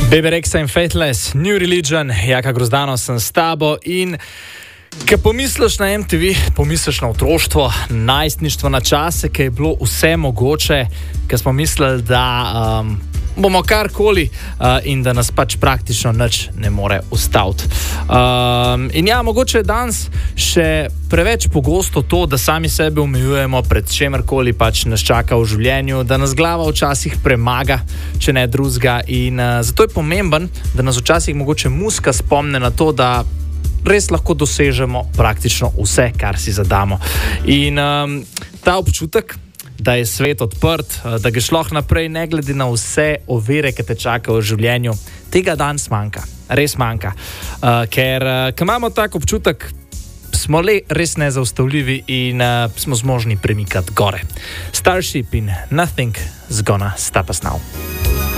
Baby Rexha in Faithless, New Religion, Jaka Grozdano sem s tabo in ko pomisliš na MTV, pomisliš na otroštvo, najstništvo, na čase, ki je bilo vse mogoče, ko smo mislili, da bomo karkoli in da nas pač praktično nič ne more ustaviti. In ja, mogoče je danes še preveč pogosto to, da sami sebe omejujemo pred čemerkoli pač nas čaka v življenju, da nas glava včasih premaga, če ne drugega. In zato je pomemben, da nas včasih mogoče muzika spomne na to, da res lahko dosežemo praktično vse, kar si zadamo. In ta občutek, da je svet odprt, da greš lahko naprej, ne glede na vse ovire, ki te čakajo v življenju, tega danes manjka, res manjka. Ker imamo tak občutek, smo res nezaustavljivi in smo zmožni premikati gore. Starship in Nothing's Gonna Stop Us Now.